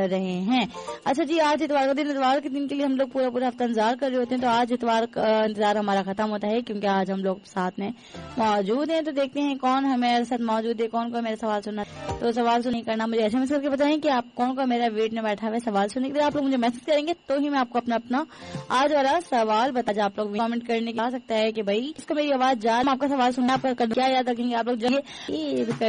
कर रहे हैं। अच्छा जी, आज इतवार का दिन, इतवार के दिन के लिए हम लोग पूरा हफ्ता इंतजार कर रहे होते हैं, तो आज इतवार का इंतजार हमारा खत्म होता है क्योंकि आज हम लोग साथ में मौजूद हैं। तो देखते हैं कौन हमारे साथ मौजूद है, कौन को मेरा सवाल सुनना। तो सवाल सुनने करना मुझे SMS करके बताएं कि आप कौन को मेरा वेट में बैठा हुआ है सवाल सुनने के लिए। आप लोग मुझे मैसेज करेंगे तो ही मैं आपको अपना आज वाला सवाल बता। आप लोग कमेंट करने आ सकता है कि भाई इसको मेरी आवाज जा, आपका सवाल सुनना पर क्या याद रखेंगे आप लोग,